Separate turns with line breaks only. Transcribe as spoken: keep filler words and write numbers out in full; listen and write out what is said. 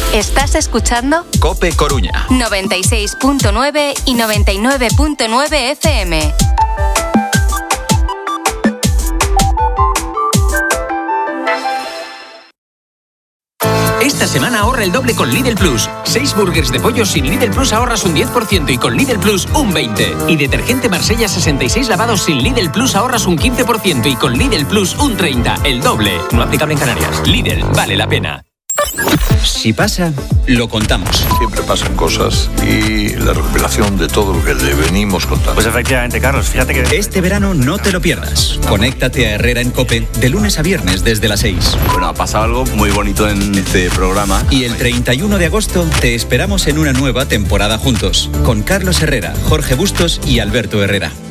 ¿Estás escuchando?
COPE Coruña.
noventa y seis punto nueve y noventa y nueve punto nueve F M.
Esta semana ahorra el doble con Lidl Plus. Seis burgers de pollo sin Lidl Plus ahorras un diez por ciento y con Lidl Plus un veinte por ciento. Y detergente Marsella sesenta y seis lavados sin Lidl Plus ahorras un quince por ciento y con Lidl Plus un treinta por ciento. El doble. No aplicable en Canarias. Lidl, vale la pena.
Si pasa, lo contamos.
Siempre pasan cosas y la recopilación de todo lo que le venimos contando.
Pues efectivamente, Carlos, fíjate que... Este verano no te lo pierdas. Conéctate a Herrera en COPE de lunes a viernes desde las seis.
Bueno, ha pasado algo muy bonito en este programa.
Y el treinta y uno de agosto te esperamos en una nueva temporada juntos, con Carlos Herrera, Jorge Bustos y Alberto Herrera.